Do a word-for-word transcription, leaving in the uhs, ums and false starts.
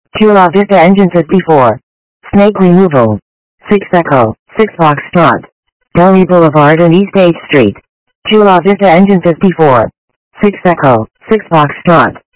Chula Vista engines as before. Snake removal. six Echo, six Foxtrot. Delhi Boulevard and East eighth Street. Chula Vista engines as before. six Echo, six Foxtrot.